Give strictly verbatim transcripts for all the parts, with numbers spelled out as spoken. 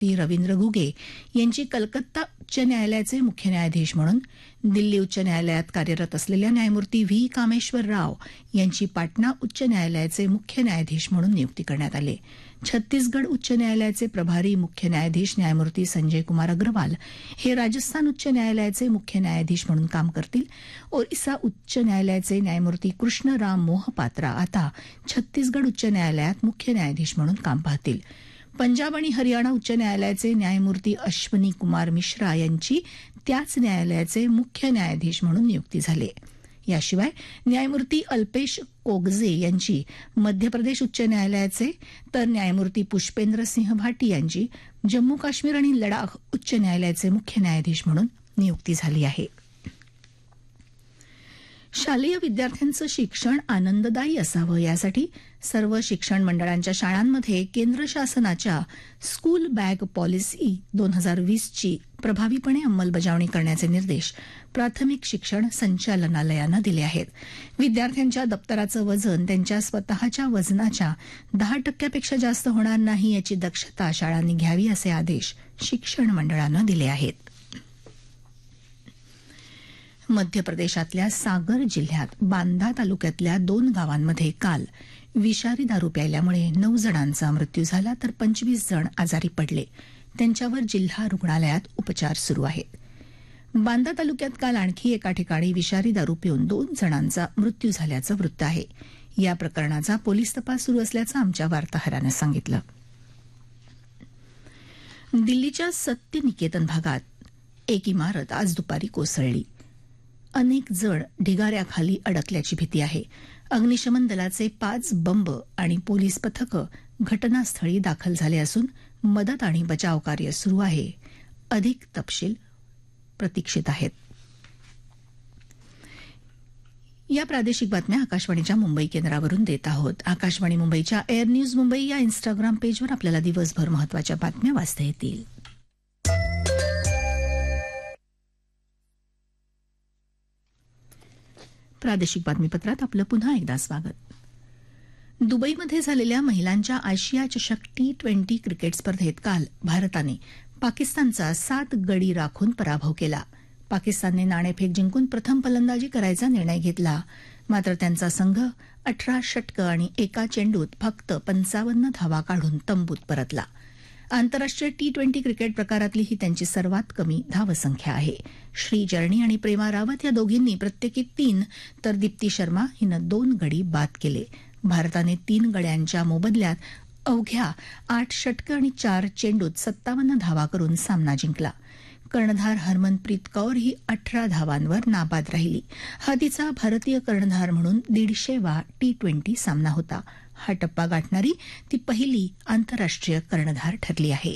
रवींद्र घुगे यांची कलकत्ता उच्च न्यायालयाचे मुख्य न्यायाधीश म्हणून, दिल्ली उच्च न्यायालयात कार्यरत असलेल्या न्यायमूर्ती व्ही कामेश्वर राव यांची पाटणा उच्च न्यायालयाचे मुख्य न्यायाधीश म्हणून नियुक्ती करण्यात आली. छत्तीसगड उच्च न्यायालयाचे प्रभारी मुख्य न्यायाधीश न्यायमूर्ती संजय कुमार अग्रवाल हे राजस्थान उच्च न्यायालयाचे मुख्य न्यायाधीश म्हणून काम करतील. ओरिसा उच्च न्यायालयाचे न्यायमूर्ती कृष्ण राम मोहपात्रा आता छत्तीसगड उच्च न्यायालयात मुख्य न्यायाधीश म्हणून काम पाहतील. पंजाब आणि हरियाणा उच्च न्यायालयाचे न्यायमूर्ती अश्वनी कुमार मिश्रा यांची त्याच न्यायालयाचे मुख्य न्यायाधीश म्हणून नियुक्ती झाली. याशिवाय न्यायमूर्ती अल्पेश कोगजे यांची मध्य प्रदेश उच्च न्यायालयाचे, तर न्यायमूर्ती पुष्पेंद्र सिंह भाटी यांची जम्मू काश्मीर आणि लडाख उच्च न्यायालयाचे मुख्य न्यायाधीश म्हणून नियुक्ती झाली आहे. शालेय विद्यार्थ्यांचं शिक्षण आनंददायी असावं यासाठी सर्व शिक्षण मंडळांच्या शाळांमध्ये केंद्र शासनाच्या स्कूल बॅग पॉलिसी दोन हजार वीसची प्रभावीपणे अंमलबजावणी करण्याचे निर्देश प्राथमिक शिक्षण संचालनालयानं दिले आहेत. विद्यार्थ्यांच्या दप्तराचं वजन त्यांच्या स्वतःच्या वजनाच्या दहा टक्क्यापेक्षा जास्त होणार नाही याची दक्षता शाळांनी घ्यावी असे आदेश शिक्षण मंडळानं दिले आहेत. मध्य प्रदेशातल्या सागर जिल्ह्यात बांदा तालुक्यातल्या दोन गावांमध्ये काल विषारी दारू प्यायल्यामुळे नऊ जणांचा मृत्यू झाला, तर पंचवीस जण आजारी पडले. त्यांच्यावर जिल्हा रुग्णालयात उपचार सुरू आहेत. बांदा तालुक्यात काल आणखी एका ठिकाणी विषारी दारू पिऊन दोन जणांचा मृत्यू झाल्याचं वृत्त आहे. या प्रकरणाचा पोलीस तपास सुरू असल्याचं आमच्या वार्ताहरानं सांगितलं. दिल्लीच्या सत्यनिकेतन भागात एक इमारत आज दुपारी कोसळली. अनेक जण ढिगाऱ्याखाली अडकल्याची भीती आहे. अग्निशमन दलाचे पाच बंब आणि पोलीस पथकं घटनास्थळी दाखल झाले असून मदत आणि बचाव कार्य सुरू आहे. अधिक तपशील प्रतीक्षित आहेत. या प्रादेशिक बातम्या आकाशवाणीच्या मुंबई केंद्रावरून देत आहोत. आकाशवाणी मुंबईच्या एअर न्यूज मुंबई या इन्स्टाग्राम पेजवर आपल्याला दिवसभर महत्वाच्या बातम्या वाचता येतील. प्रादेशिक बातमीपत्रात आपलं पुन्हा एकदा स्वागत. दुबईमध्ये झालेल्या महिलांच्या आशिया चषक टी ट्वेंटी क्रिकेट स्पर्धेत काल भारताने पाकिस्तानचा सात गडी राखून पराभव केला. पाकिस्तानने नाणेफेक जिंकून प्रथम फलंदाजी करायचा निर्णय घेतला, मात्र त्यांचा संघ अठरा षटकं आणि एका चेंडूत फक्त पंचावन्न धावा काढून तंबूत परतला. आंतरराष्ट्रीय टी ट्वेंटी क्रिकेट प्रकारातली ही त्यांची सर्वात कमी धावसंख्या आहे. श्री जर्णी आणि प्रेमा रावत या दोघींनी प्रत्येकी तीन, तर दीप्ती शर्मा हिनं दोन गडी बाद केले. भारताने तीन गड्यांच्या मोबदल्यात अवघ्या आठ षटकं आणि चार चेंडूत सत्तावन्न धावा करून सामना जिंकला. कर्णधार हरमनप्रीत कौर ही अठरा धावांवर नाबाद राहिली. हा तिचा भारतीय कर्णधार म्हणून दीडशेवा टी ट्वेंटी सामना होता. हा टप्पा गाठणारी ती पहिली आंतरराष्ट्रीय कर्णधार ठरली आहे.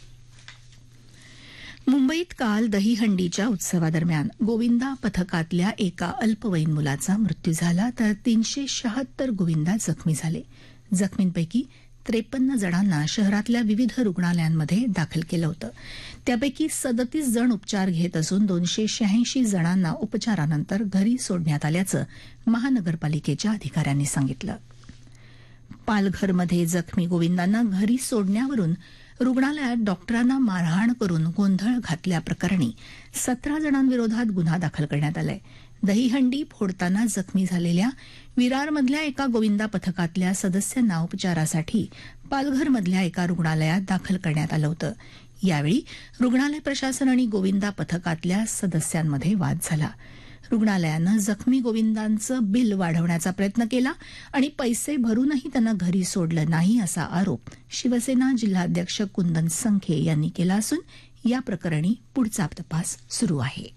मुंबईत काल दहीहंडीच्या उत्सवादरम्यान गोविंदा पथकातल्या एका अल्पवयीन मुलाचा मृत्यू झाला, तर तीनशे शहात्तर गोविंदा जखमी झाले. जखमींपैकी त्रेपन्न जणांना शहरातल्या विविध रुग्णालयांमध्ये दाखल केलं होतं. त्यापैकी सदतीस जण उपचार घेत असून दोनशे शहाऐंशी जणांना उपचारानंतर घरी सोडण्यात आल्याचं महानगरपालिकेच्या अधिकाऱ्यांनी सांगितलं. पालघरमध्ये जखमी गोविंदांना घरी सोडण्यावरून रुग्णालयात डॉक्टरांना मारहाण करून गोंधळ घातल्याप्रकरणी सतरा जणांविरोधात गुन्हा दाखल करण्यात आलाय. दहीहंडी फोडताना जखमी झालेल्या विरारमधल्या एका गोविंदा पथकातल्या सदस्यांना उपचारासाठी पालघरमधल्या एका रुग्णालयात दाखल करण्यात आलं होतं. यावेळी रुग्णालय प्रशासन आणि गोविंदा पथकातल्या सदस्यांमध्ये वाद झाला. रुग्णालयानं जखमी गोविंदांचं बिल वाढवण्याचा प्रयत्न केला आणि पैसे भरूनही त्यांना घरी सोडलं नाही, असा आरोप शिवसेना जिल्हाध्यक्ष कुंदन संखे यांनी केला असून या प्रकरणी पुढचा तपास सुरू आहे.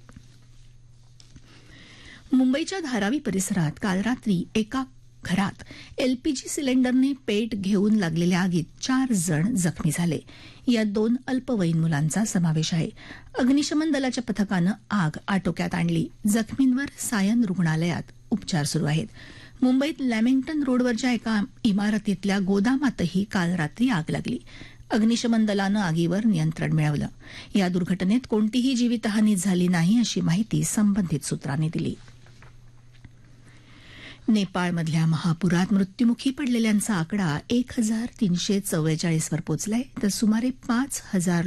मुंबईच्या धारावी परिसरात काल रात्री एका घरात एलपीजी सिलेंडरने पेट घेऊन लागलेल्या आगीत चार जण जखमी झाले. यात दोन अल्पवयीन मुलांचा समावेश आहे. अग्निशमन दलाच्या पथकानं आग आटोक्यात आणली. जखमींवर सायन रुग्णालयात उपचार सुरू आहेत. मुंबईत लॅमिंग्टन रोडवरच्या एका इमारतीतल्या गोदामातही काल रात्री आग लागली. अग्निशमन दलानं आगीवर नियंत्रण मिळवलं. या दुर्घटनेत कोणतीही जीवितहानी झाली नाही, अशी माहिती संबंधित सूत्रांनी दिली. नेपाळमधल्या महापुरात मृत्युमुखी पडलेल्यांचा आकडा एक हजार तीनशे चव्वेचाळीस वर पोचलाय तर सुमारे पाच हजार